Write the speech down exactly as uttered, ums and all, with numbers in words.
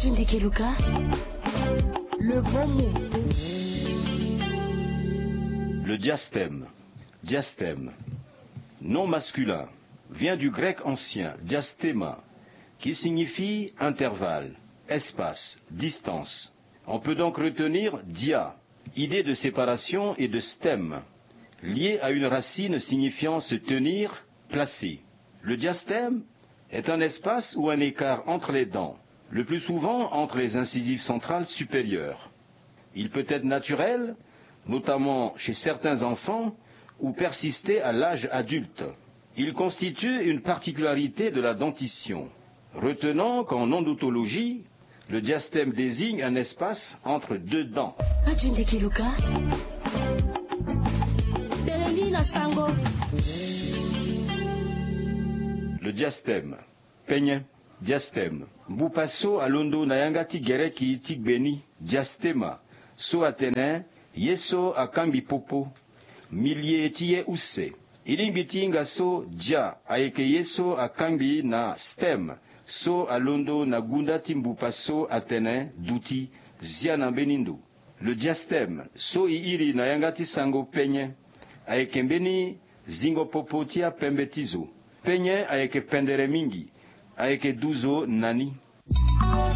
Le bon mot. Le diastème. Diastème. Nom masculin. Vient du grec ancien diastéma, qui signifie intervalle, espace, distance. On peut donc retenir dia, idée de séparation, et de stème, lié à une racine signifiant se tenir, placer. Le diastème est un espace ou un écart entre les dents, le plus souvent entre les incisives centrales supérieures. Il peut être naturel, notamment chez certains enfants, ou persister à l'âge adulte. Il constitue une particularité de la dentition. Retenons qu'en odontologie, le diastème désigne un espace entre deux dents. Le diastème. Peigné. Diastème. Bupaso alondo nayangati gereki tigbeni. Diastéma. So atene, yeso akambi popo. Milie tie use. Ilimbitinga so dia aeke yeso akambi na stem. So alondo na gunda timbupaso atene duti ziana benindu. Le diastème. So iiri nayangati sango peigné. Aeke mbeni zingo popo tia pembetizo. Peigné aeke pendere mingi. Aeke duzo nani.